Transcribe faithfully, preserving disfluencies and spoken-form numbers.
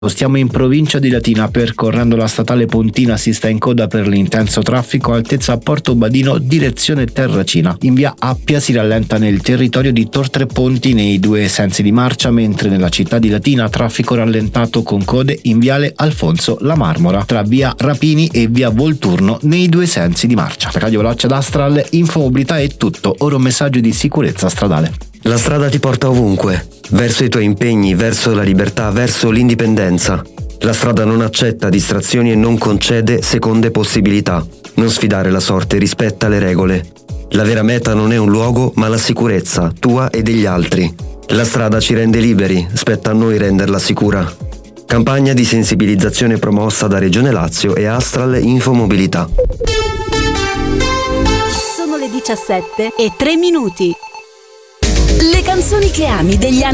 Stiamo in provincia di Latina, percorrendo la statale Pontina si sta in coda per l'intenso traffico altezza Porto Badino direzione Terracina. In via Appia si rallenta nel territorio di Tor Tre Ponti nei due sensi di marcia, mentre nella città di Latina traffico rallentato con code in viale Alfonso La Marmora tra via Rapini e via Volturno nei due sensi di marcia. Per Radio Veloce d'Astral, Infomobilità è tutto, ora un messaggio di sicurezza stradale. La strada ti porta ovunque, verso i tuoi impegni, verso la libertà, verso l'indipendenza. La strada non accetta distrazioni e non concede seconde possibilità. Non sfidare la sorte, rispetta le regole. La vera meta non è un luogo, ma la sicurezza, tua e degli altri. La strada ci rende liberi, spetta a noi renderla sicura. Campagna di sensibilizzazione promossa da Regione Lazio e Astral Infomobilità. Sono le diciassette e tre minuti. Le canzoni che ami degli anni